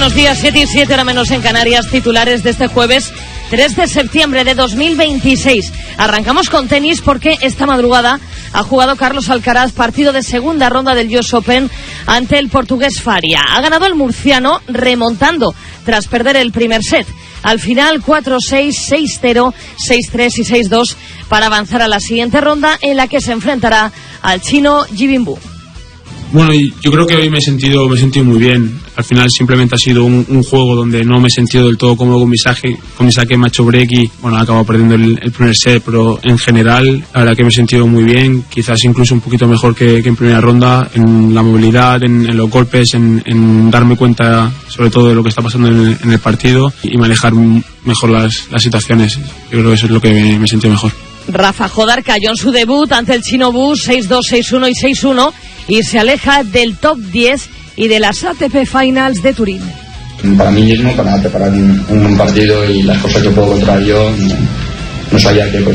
buenos días, 7:07, hora menos en Canarias, titulares de este jueves 3 de septiembre de 2026. Arrancamos con tenis porque esta madrugada ha jugado Carlos Alcaraz, partido de segunda ronda del US Open ante el portugués Faria. Ha ganado el murciano remontando tras perder el primer set. Al final 4-6, 6-0, 6-3 y 6-2 para avanzar a la siguiente ronda en la que se enfrentará al chino Yibingbu. Bueno, yo creo que hoy me he sentido muy bien. Al final simplemente ha sido un juego donde no me he sentido del todo cómodo con mi saque, me ha hecho break y bueno, he acabado perdiendo el primer set, pero en general la verdad que me he sentido muy bien, quizás incluso un poquito mejor que en primera ronda, en la movilidad, en los golpes, en darme cuenta sobre todo de lo que está pasando en el partido y manejar mejor las situaciones. Yo creo que eso es lo que me he sentido mejor. Rafa Jodar cayó en su debut ante el chino Bu 6-2, 6-1 y 6-1 y se aleja del top 10 y de las ATP Finals de Turín. Para mí mismo, para preparar un partido y las cosas que puedo controlar yo, no sabía que